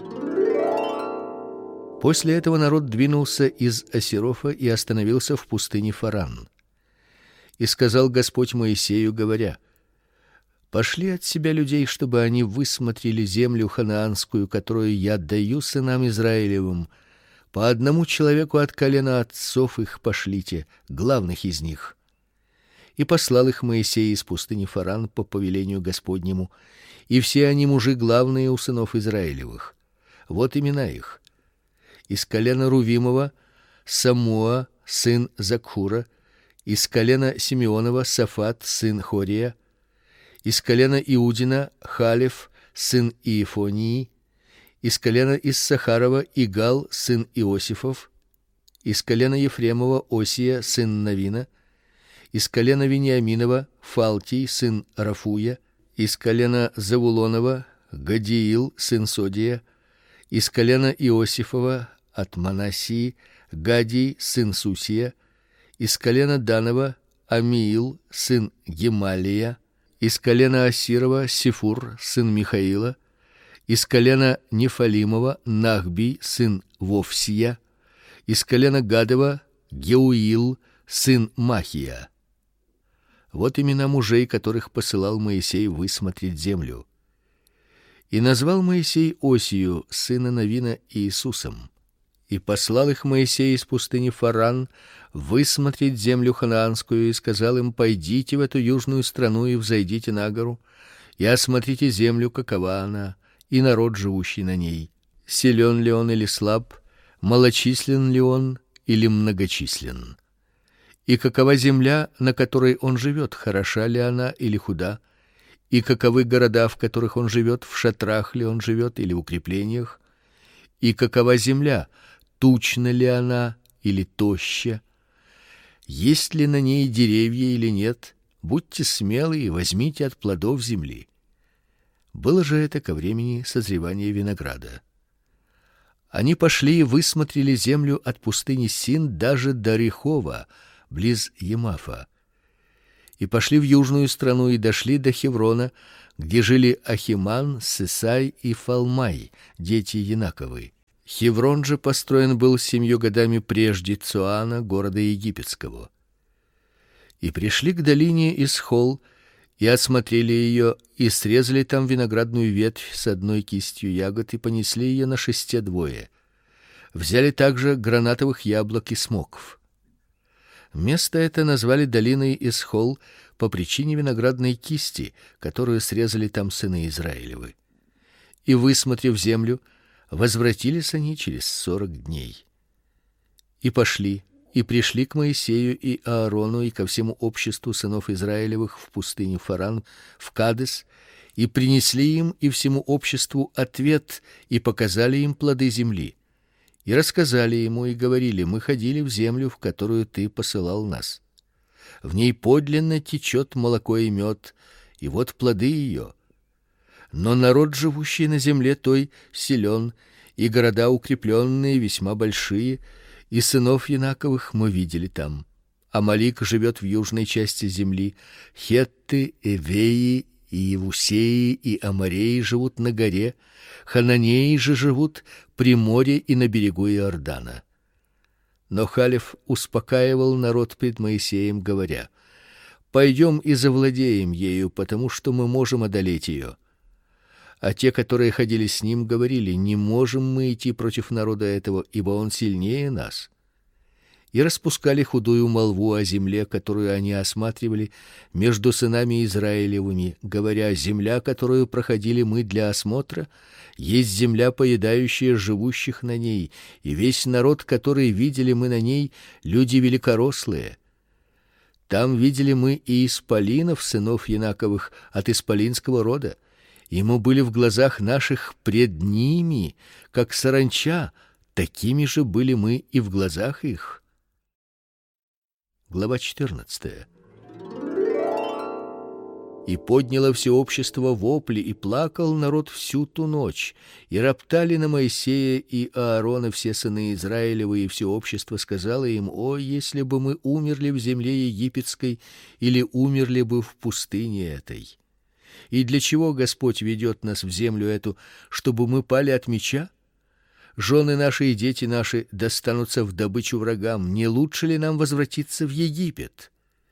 [SPEAKER 1] После этого народ двинулся из Осирофа и остановился в пустыне Фаран. И сказал Господь Моисею, говоря: пошли от себя людей, чтобы они высмотрели землю ханаанскую, которую я даю сынам Израилевым. По одному человеку от колена отцов их пошлите, главных из них. И послал их Моисей из пустыни Фаран по повелению Господнему, и все они мужи главные у сынов Израилевых. Вот имена их: из колена Рувимова Самуа сын Закхура, из колена Симеонова Сафат сын Хория, из колена Иудина Халев сын Иефонии, из колена Иссахарова Игал сын Иосифов, из колена Ефремова Осия сын Навина, из колена Вениаминова Фалтий сын Рафуя, из колена Завулонова Гадиил сын Содия, из колена Иосифова от Манассии Гадий сын Сусия, из колена Данова Амиил сын Гемалия, из колена Асирова Сифур сын Михаила, из колена Нефалимова Нахби сын Вовсия, из колена Гадова Геуил сын Махия. Вот имена мужей, которых посылал Моисей высмотреть землю. И назвал Моисей Осию сына Навина Иисусом. И послал их Моисей из пустыни Фаран высмотреть землю ханаанскую, и сказал им: пойдите в эту южную страну и взойдите на гору, и осмотрите землю, какова она, и народ, живущий на ней, силен ли он или слаб, малочислен ли он или многочислен. И какова земля, на которой он живет, хороша ли она или худа, и каковы города, в которых он живет, в шатрах ли он живет или в укреплениях, и какова земля, тучна ли она или тоща, есть ли на ней деревья или нет. Будьте смелы и возьмите от плодов земли. Было же это ко времени созревания винограда. Они пошли и высмотрели землю от пустыни Син даже до Рехова, близ Емафа. И пошли в южную страну и дошли до Хеврона, где жили Ахиман, Сесай и Фалмай, дети Янаковы. Хеврон же построен был 7 годами прежде Цоана, города египетского. И пришли к долине Исхол, и осмотрели ее, и срезали там виноградную ветвь с одной кистью ягод, и понесли ее на шесте двое. Взяли также гранатовых яблок и смоков. Место это назвали долиной Исхол по причине виноградной кисти, которую срезали там сыны Израилевы. И, высмотрев землю, возвратились они через 40 дней. И пошли, и пришли к Моисею и Аарону и ко всему обществу сынов Израилевых в пустыне Фаран, в Кадес, и принесли им и всему обществу ответ, и показали им плоды земли. И рассказали ему и говорили: мы ходили в землю, в которую ты посылал нас. В ней подлинно течет молоко и мед, и вот плоды ее. Но народ, живущий на земле той, силен, и города укрепленные весьма большие, и сынов Янаковых мы видели там. Амалик живет в южной части земли, хетты, эвеи и Евусеи и Амореи живут на горе, хананеи же живут при море и на берегу Иордана. Но Халев успокаивал народ пред Моисеем, говоря: пойдем и завладеем ею, потому что мы можем одолеть ее. А те, которые ходили с ним, говорили: не можем мы идти против народа этого, ибо он сильнее нас. И распускали худую молву о земле, которую они осматривали, между сынами Израилевыми, говоря: земля, которую проходили мы для осмотра, есть земля, поедающая живущих на ней, и весь народ, который видели мы на ней, люди великорослые. Там видели мы и исполинов, сынов Янаковых, от исполинского рода, и мы были в глазах наших пред ними, как саранча, такими же были мы и в глазах их. Глава 14. И подняло все общество вопли, и плакал народ всю ту ночь, и роптали на Моисея и Аарона все сыны Израилевы, и все общество сказало им: о, если бы мы умерли в земле египетской, или умерли бы в пустыне этой! И для чего Господь ведет нас в землю эту, чтобы мы пали от меча? Жены наши и дети наши достанутся в добычу врагам. Не лучше ли нам возвратиться в Египет?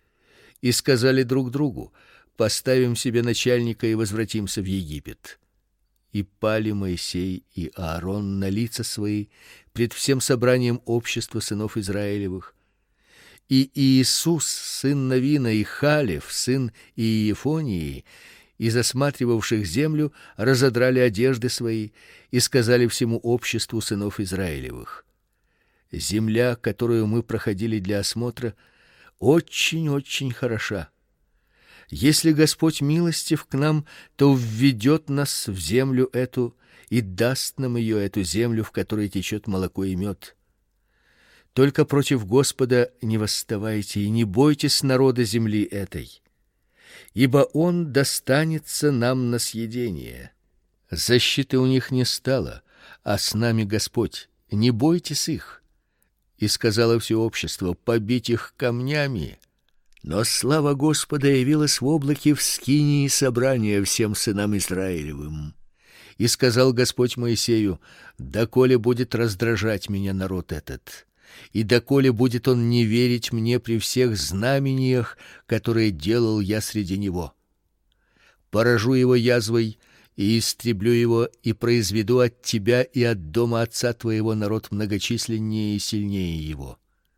[SPEAKER 1] И сказали друг другу: поставим себе начальника и возвратимся в Египет. И пали Моисей и Аарон на лица свои пред всем собранием общества сынов Израилевых. И Иисус, сын Навина, и Халев, сын Иефонии, из осматривавших землю, разодрали одежды свои и сказали всему обществу сынов Израилевых: земля, которую мы проходили для осмотра, очень-очень хороша. Если Господь милостив к нам, то введет нас в землю эту и даст нам ее, эту землю, в которой течет молоко и мед. Только против Господа не восставайте и не бойтесь народа земли этой, ибо он достанется нам на съедение. Защиты у них не стало, а с нами Господь. Не бойтесь их. И сказало все общество: побить их камнями. Но слава Господа явилась в облаке в скинии собрания всем сынам Израилевым. И сказал Господь Моисею: доколе будет раздражать меня народ этот, и доколе будет он не верить мне при всех знамениях, которые делал я среди него? Поражу его язвой и истреблю его, и произведу от тебя и от дома отца твоего народ многочисленнее и сильнее его.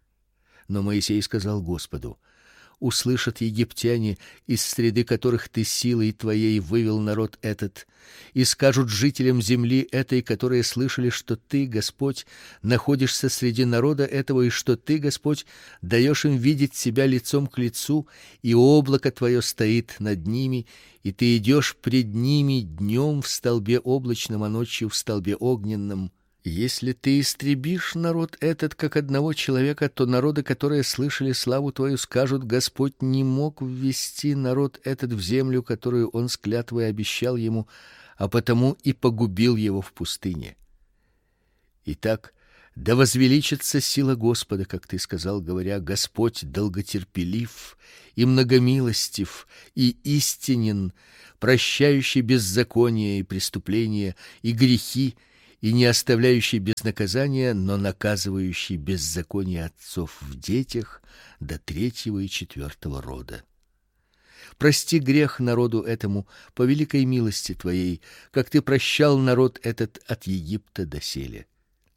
[SPEAKER 1] Но Моисей сказал Господу: услышат египтяне, из среды которых ты силой твоей вывел народ этот, и скажут жителям земли этой, которые слышали, что ты, Господь, находишься среди народа этого, и что ты, Господь, даешь им видеть себя лицом к лицу, и облако твое стоит над ними, и ты идешь пред ними днем в столбе облачном, а ночью в столбе огненном. Если ты истребишь народ этот, как одного человека, то народы, которые слышали славу твою, скажут: Господь не мог ввести народ этот в землю, которую он с клятвой обещал ему, а потому и погубил его в пустыне. Итак, Да возвеличится сила Господа, как ты сказал, говоря: Господь долготерпелив и многомилостив и истинен, прощающий беззаконие и преступления и грехи, и не оставляющий без наказания, но наказывающий беззаконие отцов в детях до третьего и четвертого рода. Прости грех народу этому по великой милости твоей, как ты прощал народ этот от Египта доселе.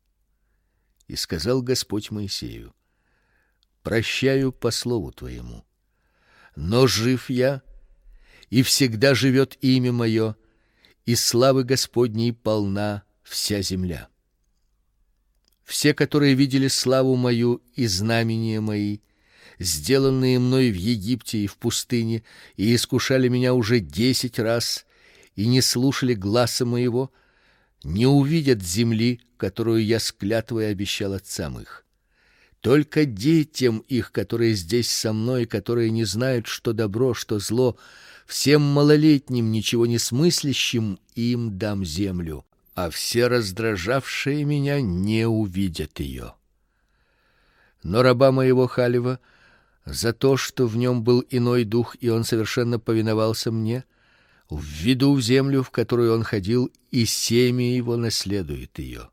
[SPEAKER 1] И сказал Господь Моисею: прощаю по слову твоему. Но жив я, и всегда живет имя мое, и славы Господней полна вся земля. Все, которые видели славу мою и знамения мои, сделанные мной в Египте и в пустыне, и искушали меня уже 10 раз, и не слушали гласа моего, не увидят земли, которую я с клятвой обещал отцам их. Только детям их, которые здесь со мной, которые не знают, что добро, что зло, всем малолетним, ничего не смыслящим, им дам землю, а все раздражавшие меня не увидят ее. Но раба моего Халева, за то, что в нем был иной дух, и он совершенно повиновался мне, введу в землю, в которую он ходил, и семя его наследует ее.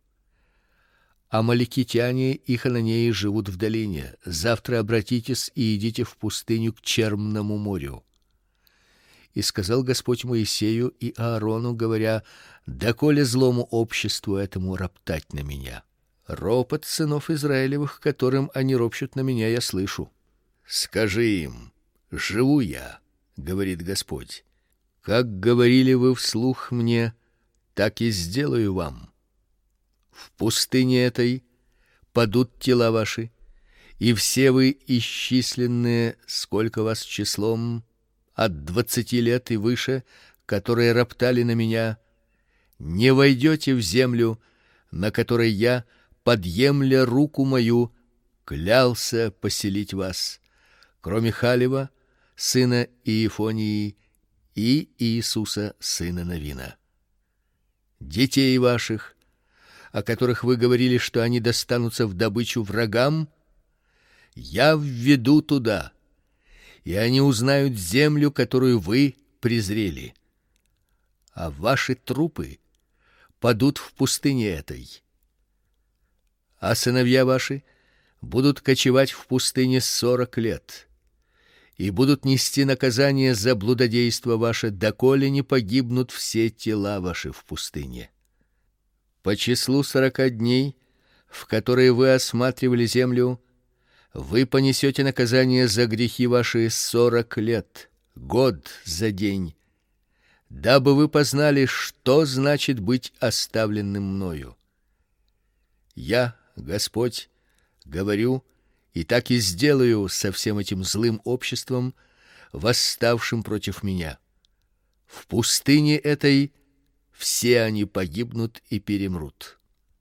[SPEAKER 1] Амаликитяне и хананеи живут в долине. Завтра обратитесь и идите в пустыню к Черному морю. И сказал Господь Моисею и Аарону, говоря: доколе злому обществу этому роптать на меня? Ропот сынов Израилевых, которым они ропщут на меня, я слышу. Скажи им: живу я, говорит Господь. Как говорили вы вслух мне, так и сделаю вам. В пустыне этой падут тела ваши, и все вы исчисленные, сколько вас числом, от 20 лет и выше, которые роптали на меня, не войдете в землю, на которой я, подъемля руку мою, клялся поселить вас, кроме Халева, сына Иефонии, и Иисуса, сына Навина. Детей ваших, о которых вы говорили, что они достанутся в добычу врагам, я введу туда, и они узнают землю, которую вы презрели. А ваши трупы падут в пустыне этой. А сыновья ваши будут кочевать в пустыне 40 лет, и будут нести наказание за блудодейство ваше, доколе не погибнут все тела ваши в пустыне. По числу 40 дней, в которые вы осматривали землю, вы понесете наказание за грехи ваши 40 лет, год за день, дабы вы познали, что значит быть оставленным мною. Я, Господь, говорю, и так и сделаю со всем этим злым обществом, восставшим против меня. В пустыне этой все они погибнут и перемрут.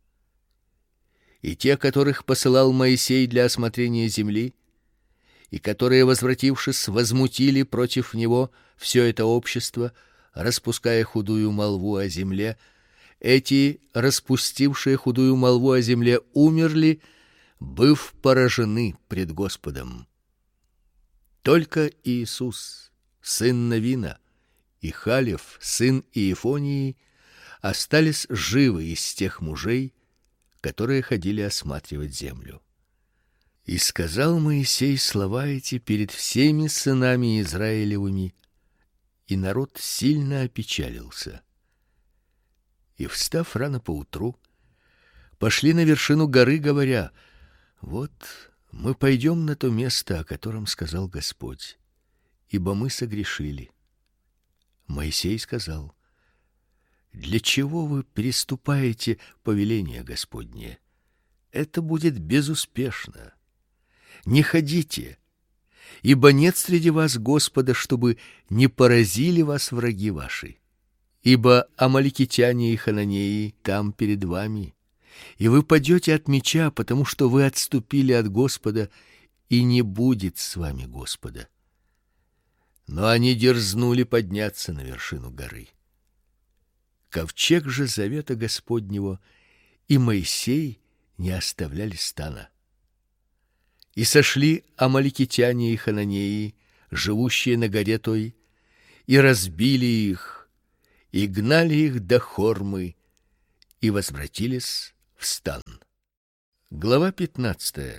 [SPEAKER 1] И те, которых посылал Моисей для осмотрения земли, и которые, возвратившись, возмутили против него все это общество, распуская худую молву о земле, эти, распустившие худую молву о земле, умерли, быв поражены пред Господом. Только Иисус, сын Навина, и Халев, сын Иефонии, остались живы из тех мужей, которые ходили осматривать землю. И сказал Моисей слова эти перед всеми сынами Израилевыми, и народ сильно опечалился. И, встав рано поутру, пошли на вершину горы, говоря: вот мы пойдем на то место, о котором сказал Господь, ибо мы согрешили. Моисей сказал: для чего вы приступаете повеление Господне? Это будет безуспешно. Не ходите, ибо нет среди вас Господа, чтобы не поразили вас враги ваши. Ибо амаликитяне и хананеи там перед вами, и вы падете от меча, потому что вы отступили от Господа, и не будет с вами Господа. Но они дерзнули подняться на вершину горы. Ковчег же завета Господнего и Моисей не оставляли стана. И сошли амаликитяне и хананеи, живущие на горе той, и разбили их, и гнали их до Хормы, и возвратились в стан. Глава 15.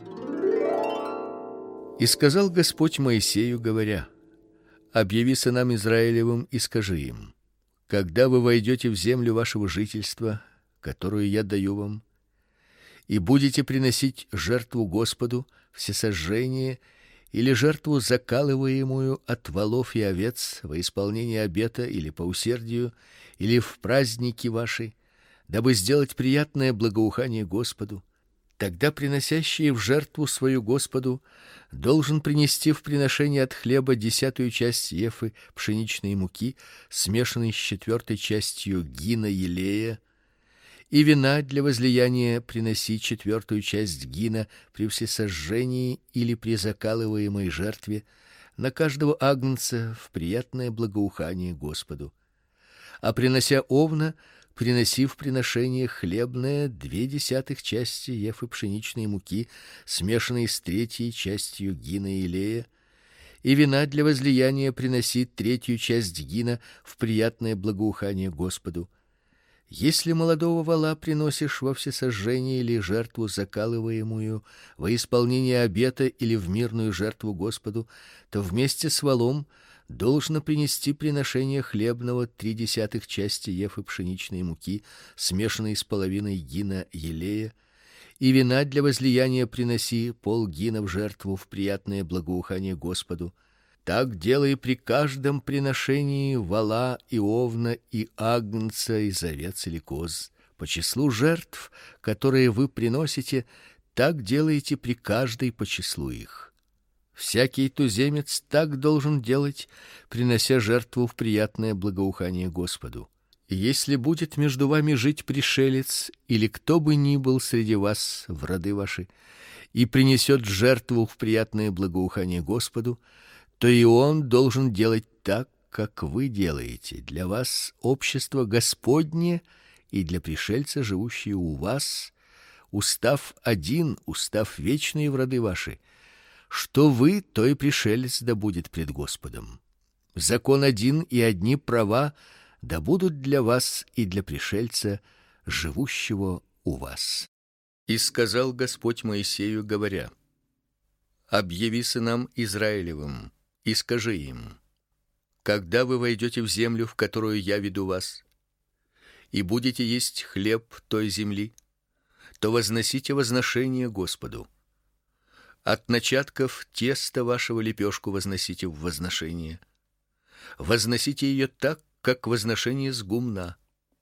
[SPEAKER 1] И сказал Господь Моисею, говоря: объяви сынам Израилевым и скажи им: когда вы войдете в землю вашего жительства, которую я даю вам, и будете приносить жертву Господу, всесожжение или жертву закалываемую от волов и овец во исполнение обета или по усердию, или в праздники ваши, дабы сделать приятное благоухание Господу, тогда приносящий в жертву свою Господу должен принести в приношение от хлеба 10-ю часть ефы пшеничной муки, смешанной с 4-й частью гина елея, и вина для возлияния приноси 4-ю часть гина при всесожжении или при закалываемой жертве на каждого агнца в приятное благоухание Господу. А принося овна, приноси в приношение хлебное 2/10 части ефы пшеничной муки, смешанной с 3-й частью гина елея, и вина для возлияния приноси 3-ю часть гина в приятное благоухание Господу. Если молодого вола приносишь во всесожжение или жертву закалываемую во исполнение обета или в мирную жертву Господу, то вместе с волом должно принести приношение хлебного 3/10 части ефы пшеничной муки, смешанной с половиной гина елея, и вина для возлияния приноси полгина в жертву в приятное благоухание Господу. Так делай при каждом приношении вола и овна и агнца из овец или коз. По числу жертв, которые вы приносите, так делайте при каждой по числу их. Всякий туземец так должен делать, принося жертву в приятное благоухание Господу. И если будет между вами жить пришелец или кто бы ни был среди вас в роды ваши, и принесет жертву в приятное благоухание Господу, то и он должен делать так, как вы делаете. Для вас общество Господне, и для пришельца, живущего у вас, устав один, устав вечный в роды ваши. Что вы, то и пришелец да будет пред Господом. Закон один и одни права да будут для вас и для пришельца, живущего у вас. И сказал Господь Моисею, говоря: объяви сынам Израилевым и скажи им: когда вы войдете в землю, в которую я веду вас, и будете есть хлеб той земли, то возносите возношение Господу. От начатков теста вашего лепешку возносите в возношение. Возносите ее так, как возношение с гумна.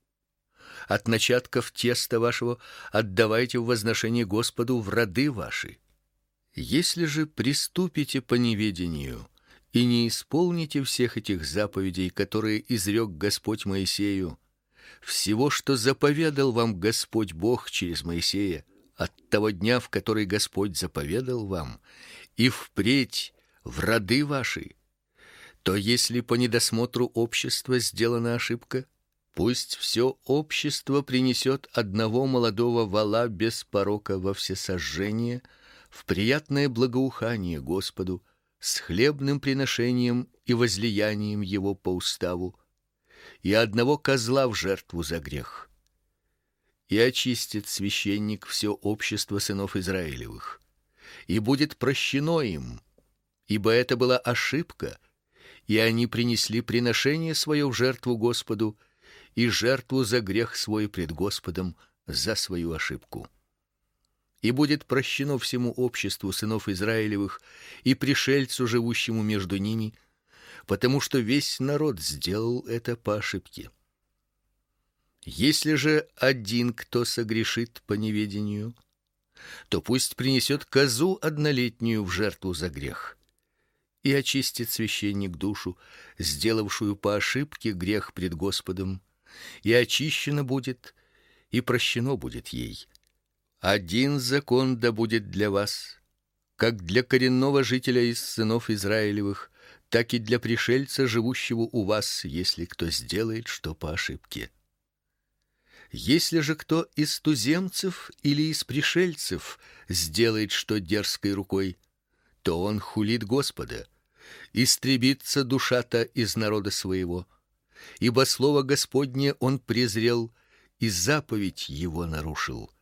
[SPEAKER 1] От начатков теста вашего отдавайте в возношение Господу в роды ваши. Если же приступите по неведению и не исполните всех этих заповедей, которые изрек Господь Моисею, всего, что заповедал вам Господь Бог через Моисея, от того дня, в который Господь заповедал вам, и впредь в роды ваши, то если по недосмотру общества сделана ошибка, пусть все общество принесет одного молодого вола без порока во всесожжение, в приятное благоухание Господу, с хлебным приношением и возлиянием его по уставу, и одного козла в жертву за грех. И очистит священник все общество сынов Израилевых, и будет прощено им, ибо это была ошибка, и они принесли приношение свое в жертву Господу и жертву за грех свой пред Господом за свою ошибку. И будет прощено всему обществу сынов Израилевых и пришельцу, живущему между ними, потому что весь народ сделал это по ошибке. Если же один кто согрешит по неведению, то пусть принесет козу однолетнюю в жертву за грех, и очистит священник душу, сделавшую по ошибке грех пред Господом, и очищена будет, и прощено будет ей. Один закон да будет для вас, как для коренного жителя из сынов Израилевых, так и для пришельца, живущего у вас, если кто сделает что по ошибке. Если же кто из туземцев или из пришельцев сделает что дерзкой рукой, то он хулит Господа. Истребится душа-то из народа своего, ибо слово Господне он презрел и заповедь его нарушил.